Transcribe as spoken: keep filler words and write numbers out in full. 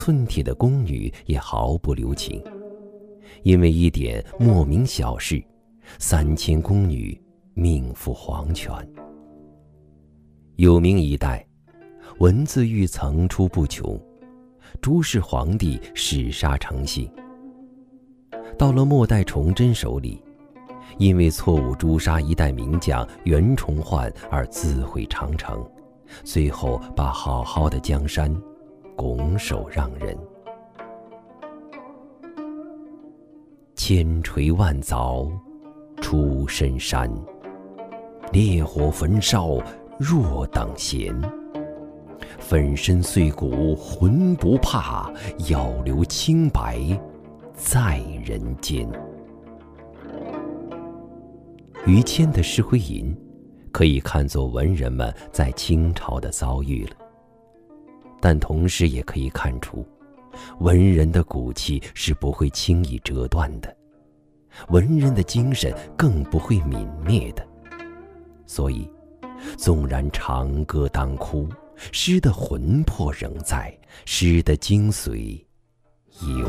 寸铁的宫女也毫不留情，因为一点莫名小事，三千宫女命赴黄泉。有名一代，文字狱层出不穷，诸事皇帝弑杀成性。到了末代崇祯手里，因为错误诛杀一代名将袁崇焕而自毁长城，最后把好好的江山拱手让人。千锤万凿出深山，烈火焚烧若等闲。粉身碎骨浑不怕，要留清白在人间。于谦的《诗会吟》可以看作文人们在清朝的遭遇了，但同时也可以看出，文人的骨气是不会轻易折断的，文人的精神更不会泯灭的。所以，纵然长歌当哭，诗的魂魄仍在，诗的精髓犹